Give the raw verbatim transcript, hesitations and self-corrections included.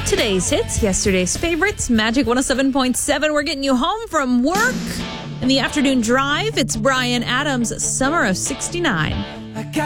Today's hits, yesterday's favorites, Magic one oh seven point seven. We're getting you home from work in the afternoon drive. It's Bryan Adams, Summer of sixty-nine.